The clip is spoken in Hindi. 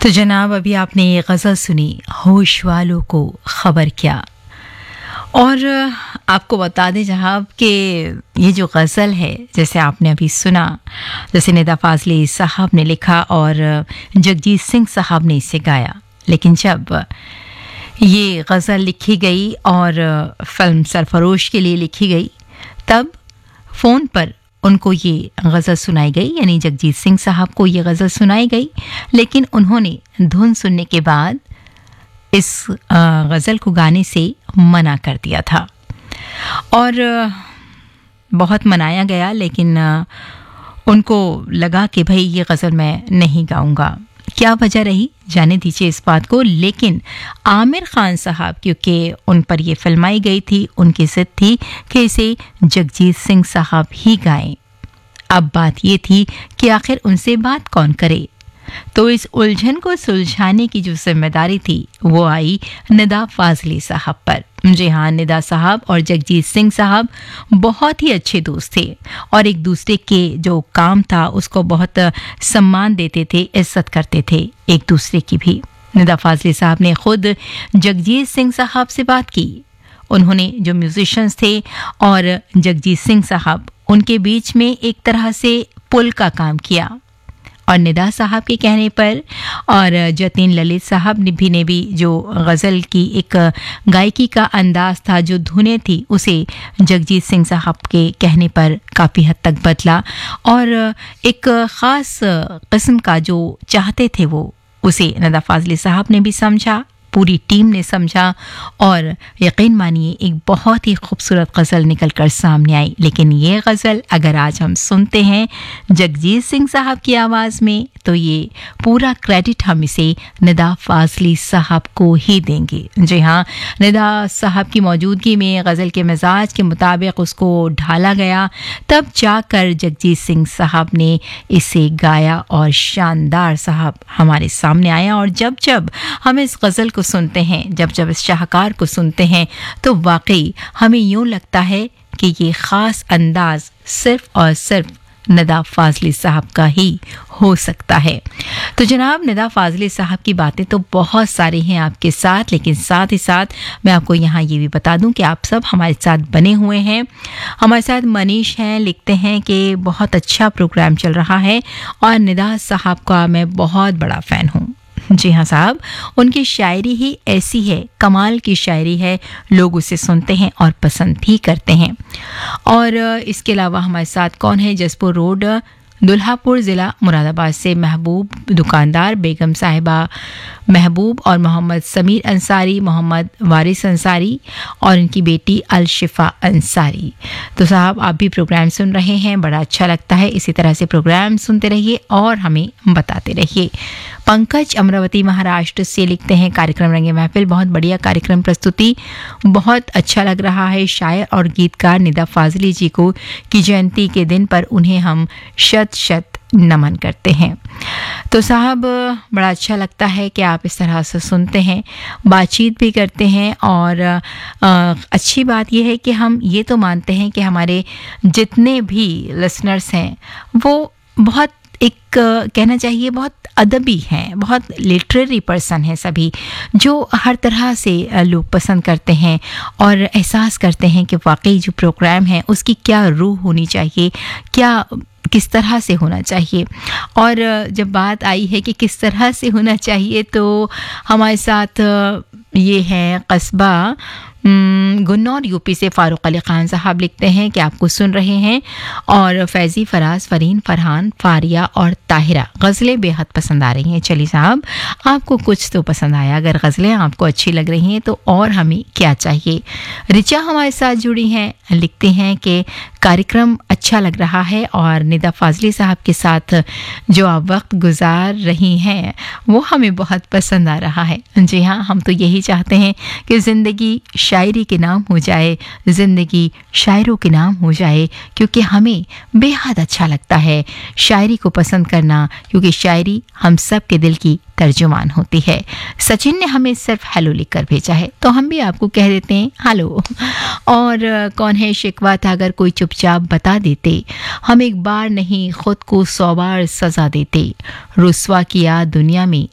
तो जनाब अभी आपने ये गज़ल सुनी, होश वालों को खबर क्या। और आपको बता दें जनाब कि ये जो गज़ल है, जैसे आपने अभी सुना, जैसे निदा फ़ाज़ली साहब ने लिखा और जगजीत सिंह साहब ने इसे गाया। लेकिन जब ये गज़ल लिखी गई और फिल्म सरफरोश के लिए लिखी गई, तब फ़ोन पर उनको ये गज़ल सुनाई गई, यानी जगजीत सिंह साहब को ये गज़ल सुनाई गई। लेकिन उन्होंने धुन सुनने के बाद इस गज़ल को गाने से मना कर दिया था और बहुत मनाया गया, लेकिन उनको लगा कि भाई ये गज़ल मैं नहीं गाऊंगा। क्या वजह रही जाने दीजिए इस बात को। लेकिन आमिर खान साहब, क्योंकि उन पर ये फिल्माई गई थी, उनकी जिद थी कि इसे जगजीत सिंह साहब ही गाएं। अब बात ये थी कि आखिर उनसे बात कौन करे, तो इस उलझन को सुलझाने की जो जिम्मेदारी थी वो आई निदा फ़ाज़ली साहब पर। जी हाँ, निदा साहब और जगजीत सिंह साहब बहुत ही अच्छे दोस्त थे और एक दूसरे के जो काम था उसको बहुत सम्मान देते थे, इज्जत करते थे एक दूसरे की भी। निदा फ़ाज़ली साहब ने खुद जगजीत सिंह साहब से बात की। उन्होंने जो म्यूजिशियंस थे और जगजीत सिंह साहब, उनके बीच में एक तरह से पुल का काम किया। और निदा साहब के कहने पर और जतिन ललित साहब ने भी जो गज़ल की एक गायकी का अंदाज था, जो धुनें थी, उसे जगजीत सिंह साहब के कहने पर काफ़ी हद तक बदला और एक ख़ास किस्म का जो चाहते थे वो उसे निदा फ़ाज़ली साहब ने भी समझा, पूरी टीम ने समझा और यकीन मानिए एक बहुत ही खूबसूरत गज़ल निकल कर सामने आई। लेकिन ये गज़ल अगर आज हम सुनते हैं जगजीत सिंह साहब की आवाज़ में, तो ये पूरा क्रेडिट हम इसे निदा फ़ाज़ली साहब को ही देंगे। जी हाँ, निदा साहब की मौजूदगी में गज़ल के मिजाज के मुताबिक उसको ढाला गया, तब जाकर जगजीत सिंह साहब ने इसे गाया और शानदार साहब हमारे सामने आया। और जब जब हम इस गज़ल को सुनते हैं, जब जब इस शाहकार को सुनते हैं, तो वाकई हमें यूं लगता है कि ये ख़ास अंदाज सिर्फ और सिर्फ निदा फ़ाज़ली साहब का ही हो सकता है। तो जनाब, निदा फ़ाज़ली साहब की बातें तो बहुत सारी हैं आपके साथ, लेकिन साथ ही साथ मैं आपको यहाँ ये भी बता दूं कि आप सब हमारे साथ बने हुए हैं। हमारे साथ मनीष हैं, लिखते हैं कि बहुत अच्छा प्रोग्राम चल रहा है और निदा साहब का मैं बहुत बड़ा फ़ैन हूँ। जी हाँ साहब, उनकी शायरी ही ऐसी है, कमाल की शायरी है, लोग उसे सुनते हैं और पसंद भी करते हैं। और इसके अलावा हमारे साथ कौन है, जसपुर रोड दुल्हापुर ज़िला मुरादाबाद से महबूब दुकानदार, बेगम साहिबा महबूब और मोहम्मद समीर अंसारी, मोहम्मद वारिस अंसारी और उनकी बेटी अलशिफा अंसारी। तो साहब, आप भी प्रोग्राम सुन रहे हैं, बड़ा अच्छा लगता है। इसी तरह से प्रोग्राम सुनते रहिए और हमें बताते रहिए। पंकज अमरावती महाराष्ट्र से लिखते हैं, कार्यक्रम रंगे महफिल बहुत बढ़िया कार्यक्रम प्रस्तुति, बहुत अच्छा लग रहा है। शायर और गीतकार निदा फ़ाज़ली जी को की जयंती के दिन पर उन्हें हम शत शत नमन करते हैं। तो साहब, बड़ा अच्छा लगता है कि आप इस तरह से सुनते हैं, बातचीत भी करते हैं और अच्छी बात यह है कि हम ये तो मानते हैं कि हमारे जितने भी लिसनर्स हैं वो बहुत कहना चाहिए बहुत अदबी हैं, बहुत लिटरेरी पर्सन हैं सभी, जो हर तरह से लोग पसंद करते हैं और एहसास करते हैं कि वाकई जो प्रोग्राम है उसकी क्या रूह होनी चाहिए, क्या किस तरह से होना चाहिए। और जब बात आई है कि किस तरह से होना चाहिए, तो हमारे साथ ये है कस्बा गुन्नौर यूपी से फारूक अली खान साहब लिखते हैं कि आपको सुन रहे हैं और फैज़ी, फराज, फरीन, फरहान, फारिया और ताहिरा गज़लें बेहद पसंद आ रही हैं। चलिए साहब, आपको कुछ तो पसंद आया, अगर गज़लें आपको अच्छी लग रही हैं तो और हमें क्या चाहिए। रिचा हमारे साथ जुड़ी हैं, लिखते हैं कि कार्यक्रम अच्छा लग रहा है और निदा फ़ाज़ली साहब के साथ जो आप वक्त गुजार रही हैं वो हमें बहुत पसंद आ रहा है। जी हाँ, हम तो यही चाहते हैं कि ज़िंदगी शायरी के नाम हो जाए, ज़िंदगी शायरों के नाम हो जाए, क्योंकि हमें बेहद अच्छा लगता है शायरी को पसंद करना, क्योंकि शायरी हम सब के दिल की तर्जुमान होती है। सचिन ने हमें सिर्फ हेलो लिखकर भेजा है, तो हम भी आपको कह देते हैं हेलो। और कौन है, शिकवा था अगर कोई चुपचाप बता देते, हम एक बार नहीं खुद को 100 बार सजा देते, रुस्वा किया दुनिया में